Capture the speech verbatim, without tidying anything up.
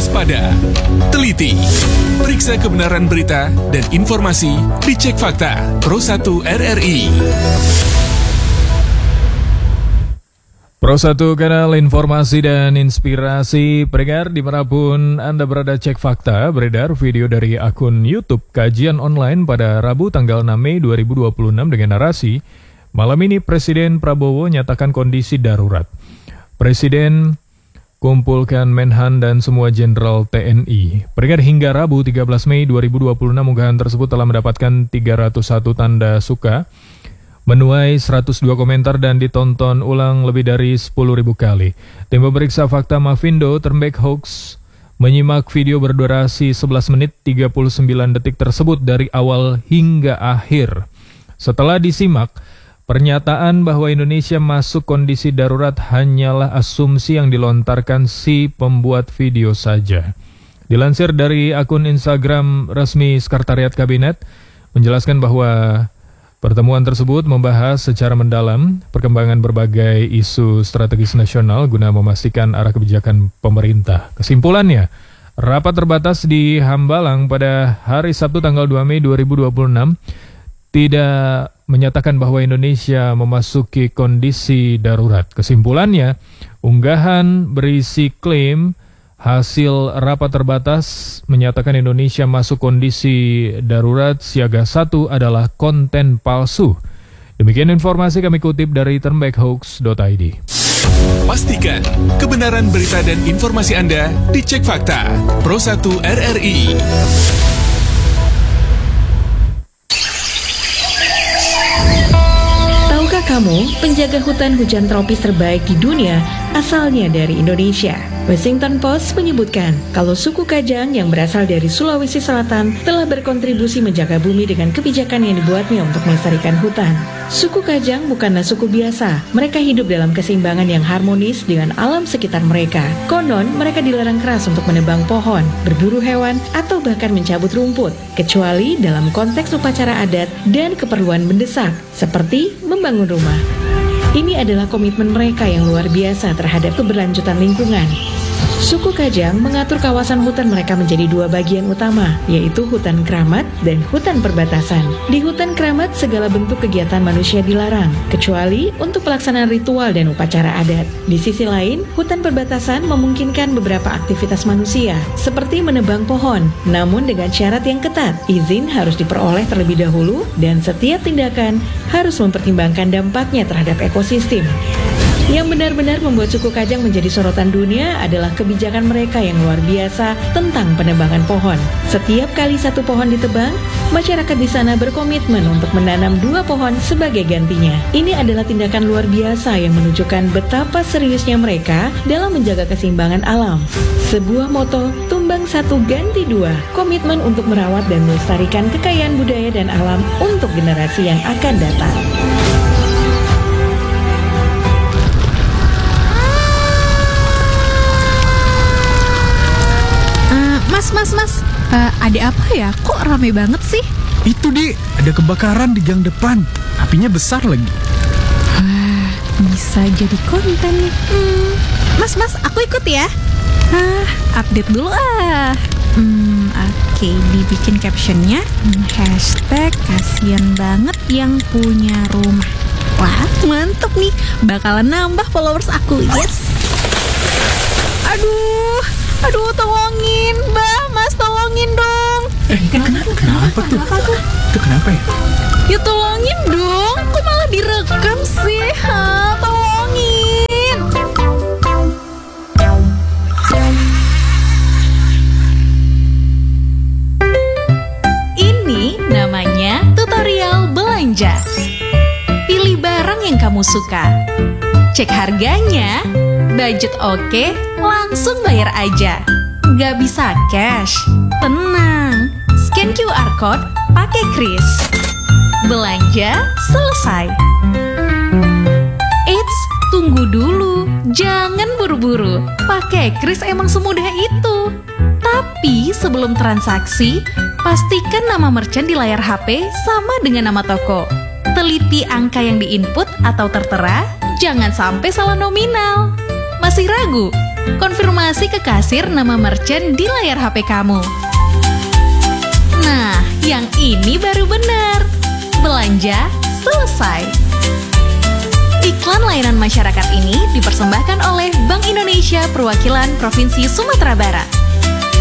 waspada, teliti, periksa kebenaran berita dan informasi dicek fakta. Pro satu R R I. Pro satu kanal informasi dan inspirasi. Pendengar dimanapun Anda berada, cek fakta. Beredar video dari akun YouTube Kajian Online pada Rabu tanggal enam Mei dua ribu dua puluh enam dengan narasi, malam ini Presiden Prabowo nyatakan kondisi darurat. Presiden kumpulkan Menhan dan semua Jenderal T N I. Pendengar, hingga Rabu tiga belas Mei dua ribu dua puluh enam unggahan tersebut telah mendapatkan tiga ratus satu tanda suka, menuai seratus dua komentar dan ditonton ulang lebih dari sepuluh ribu kali. Tim pemeriksa fakta Mavindo Turnback Hoax menyimak video berdurasi sebelas menit tiga puluh sembilan detik tersebut dari awal hingga akhir. Setelah disimak, pernyataan bahwa Indonesia masuk kondisi darurat hanyalah asumsi yang dilontarkan si pembuat video saja. Dilansir dari akun Instagram resmi Sekretariat Kabinet, menjelaskan bahwa pertemuan tersebut membahas secara mendalam perkembangan berbagai isu strategis nasional guna memastikan arah kebijakan pemerintah. Kesimpulannya, rapat terbatas di Hambalang pada hari Sabtu tanggal dua Mei dua ribu dua puluh enam tidak menyatakan bahwa Indonesia memasuki kondisi darurat. Kesimpulannya, unggahan berisi klaim hasil rapat terbatas menyatakan Indonesia masuk kondisi darurat siaga satu adalah konten palsu. Demikian informasi kami kutip dari turnback hoax dot I D. Pastikan kebenaran berita dan informasi Anda dicek fakta. Pro satu R R I. Kamu, penjaga hutan hujan tropis terbaik di dunia asalnya dari Indonesia. Washington Post menyebutkan kalau suku Kajang yang berasal dari Sulawesi Selatan telah berkontribusi menjaga bumi dengan kebijakan yang dibuatnya untuk melestarikan hutan. Suku Kajang bukanlah suku biasa. Mereka hidup dalam keseimbangan yang harmonis dengan alam sekitar mereka. Konon, mereka dilarang keras untuk menebang pohon, berburu hewan, atau bahkan mencabut rumput, kecuali dalam konteks upacara adat dan keperluan mendesak, seperti membangun rumah. Ini adalah komitmen mereka yang luar biasa terhadap keberlanjutan lingkungan. Suku Kajang mengatur kawasan hutan mereka menjadi dua bagian utama, yaitu hutan keramat dan hutan perbatasan. Di hutan keramat, segala bentuk kegiatan manusia dilarang, kecuali untuk pelaksanaan ritual dan upacara adat. Di sisi lain, hutan perbatasan memungkinkan beberapa aktivitas manusia, seperti menebang pohon, namun dengan syarat yang ketat. Izin harus diperoleh terlebih dahulu, dan setiap tindakan harus mempertimbangkan dampaknya terhadap ekosistem. Yang benar-benar membuat suku Kajang menjadi sorotan dunia adalah kebijakan mereka yang luar biasa tentang penebangan pohon. Setiap kali satu pohon ditebang, masyarakat di sana berkomitmen untuk menanam dua pohon sebagai gantinya. Ini adalah tindakan luar biasa yang menunjukkan betapa seriusnya mereka dalam menjaga keseimbangan alam. Sebuah moto, tumbang satu ganti dua, komitmen untuk merawat dan melestarikan kekayaan budaya dan alam untuk generasi yang akan datang. Mas, mas, mas, uh, ada apa ya? Kok rame banget sih? Itu, Di, ada kebakaran di gang depan. Apinya besar lagi. Wah, bisa jadi konten nih. Hmm, mas, mas, aku ikut ya. Ah, update dulu ah. Hmm, oke, okay, dibikin captionnya hmm, hashtag kasian banget yang punya rumah. Wah, mantep nih. Bakalan nambah followers aku, yes. Aduh, aduh, tolongin, Mbak, Mas, tolongin dong. Eh, kenapa? Kenapa tuh? Itu kenapa ya? Ya tolongin dong, kok malah direkam sih? Ha, tolongin. Ini namanya tutorial belanja. Pilih barang yang kamu suka. Cek harganya, budget oke, langsung bayar aja. Gak bisa cash? Tenang, scan Q R code pakai kris. Belanja selesai. Eits, tunggu dulu, jangan buru-buru. Pakai kris emang semudah itu. Tapi sebelum transaksi, pastikan nama merchant di layar H P sama dengan nama toko. Teliti angka yang diinput atau tertera, jangan sampai salah nominal. Masih ragu? Konfirmasi ke kasir nama merchant di layar H P kamu. Nah, yang ini baru benar. Belanja selesai. Iklan layanan masyarakat ini dipersembahkan oleh Bank Indonesia Perwakilan Provinsi Sumatera Barat.